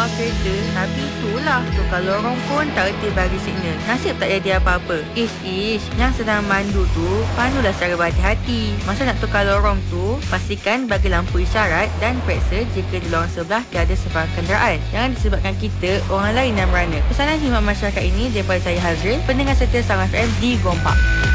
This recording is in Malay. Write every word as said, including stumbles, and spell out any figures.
awak kereta, tapi itulah tukar lorong pun tak erti bagi signal. Nasib tak jadi apa-apa. Ish ish, yang sedang mandu tu pandulah secara berhati-hati. Masa nak tukar lorong tu, pastikan bagi lampu isyarat dan periksa jika di lorong sebelah tiada sebarang kenderaan. Jangan disebabkan kita orang lain yang merana. Pesanan khidmat masyarakat ini daripada saya Hazrin, pendengar setia Sama F M di Gompak.